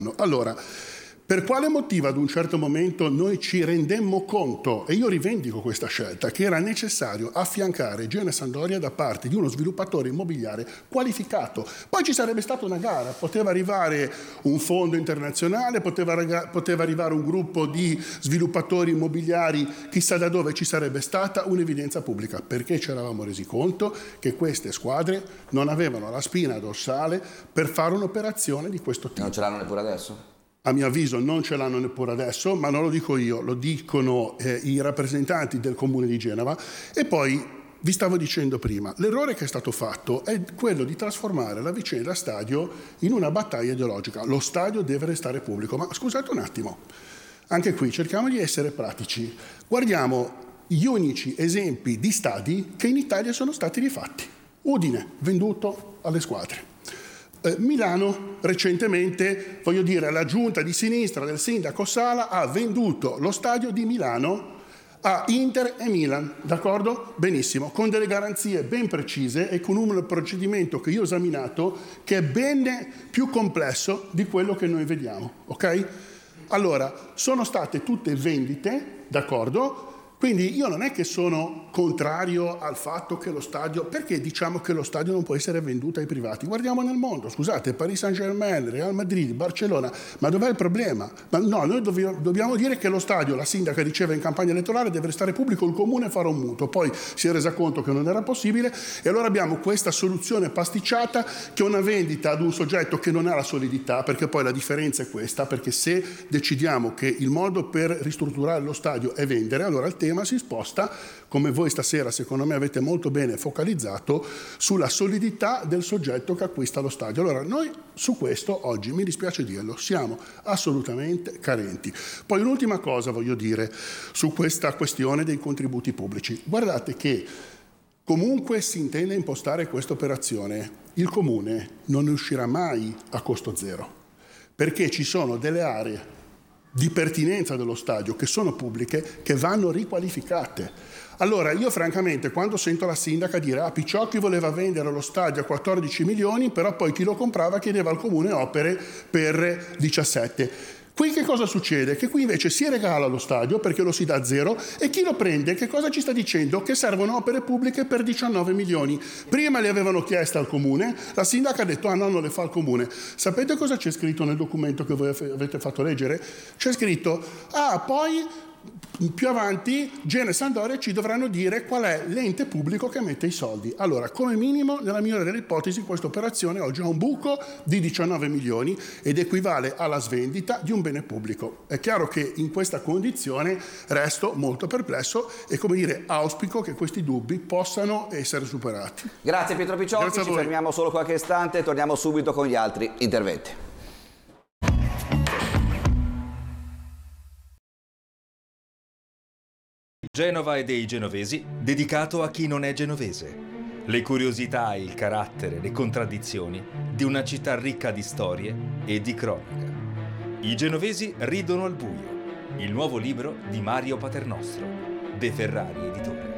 Allora, per quale motivo ad un certo momento noi ci rendemmo conto, e io rivendico questa scelta, che era necessario affiancare Gene Sandoria da parte di uno sviluppatore immobiliare qualificato? Poi ci sarebbe stata una gara, poteva arrivare un fondo internazionale, poteva arrivare un gruppo di sviluppatori immobiliari, chissà da dove, ci sarebbe stata un'evidenza pubblica, perché ci eravamo resi conto che queste squadre non avevano la spina dorsale per fare un'operazione di questo tipo. Non ce l'hanno neppure adesso? A mio avviso non ce l'hanno neppure adesso, ma non lo dico io, lo dicono i rappresentanti del Comune di Genova. E poi, vi stavo dicendo prima, l'errore che è stato fatto è quello di trasformare la vicenda stadio in una battaglia ideologica. Lo stadio deve restare pubblico, ma scusate un attimo, anche qui cerchiamo di essere pratici. Guardiamo gli unici esempi di stadi che in Italia sono stati rifatti. Udine, venduto alle squadre. Milano recentemente, voglio dire, la giunta di sinistra del sindaco Sala ha venduto lo stadio di Milano a Inter e Milan, d'accordo? Benissimo, con delle garanzie ben precise e con un procedimento che io ho esaminato che è ben più complesso di quello che noi vediamo, ok? Allora, sono state tutte vendite, d'accordo? Quindi io non è che sono contrario al fatto che lo stadio, perché diciamo che lo stadio non può essere venduto ai privati? Guardiamo nel mondo, scusate, Paris Saint-Germain, Real Madrid, Barcellona, ma dov'è il problema? Ma no, noi dobbiamo dire che lo stadio, la sindaca diceva in campagna elettorale, deve restare pubblico, il comune farà un mutuo, poi si è resa conto che non era possibile e allora abbiamo questa soluzione pasticciata che è una vendita ad un soggetto che non ha la solidità, perché poi la differenza è questa, perché se decidiamo che il modo per ristrutturare lo stadio è vendere, allora il tema si sposta, come voi stasera secondo me avete molto bene focalizzato, sulla solidità del soggetto che acquista lo stadio. Allora noi su questo oggi, mi dispiace dirlo, siamo assolutamente carenti. Poi un'ultima cosa voglio dire su questa questione dei contributi pubblici. Guardate che comunque si intende impostare questa operazione, il comune non ne uscirà mai a costo zero, perché ci sono delle aree di pertinenza dello stadio che sono pubbliche, che vanno riqualificate. Allora io francamente quando sento la sindaca dire Picciocchi voleva vendere lo stadio a 14 milioni, però poi chi lo comprava chiedeva al comune opere per 17. Qui che cosa succede? Che qui invece si regala lo stadio perché lo si dà a zero e chi lo prende che cosa ci sta dicendo? Che servono opere pubbliche per 19 milioni. Prima le avevano chieste al comune, la sindaca ha detto no, non le fa il comune. Sapete cosa c'è scritto nel documento che voi avete fatto leggere? C'è scritto poi più avanti Gene e Sandoria ci dovranno dire qual è l'ente pubblico che mette i soldi. Allora, come minimo, nella migliore delle ipotesi, questa operazione oggi ha un buco di 19 milioni ed equivale alla svendita di un bene pubblico. È chiaro che in questa condizione resto molto perplesso e, come dire, auspico che questi dubbi possano essere superati. Grazie Pietro Picciocchi, ci fermiamo solo qualche istante e torniamo subito con gli altri interventi. Genova e dei genovesi, dedicato a chi non è genovese. Le curiosità, il carattere, le contraddizioni di una città ricca di storie e di cronaca. I genovesi ridono al buio. Il nuovo libro di Mario Paternostro, De Ferrari editore.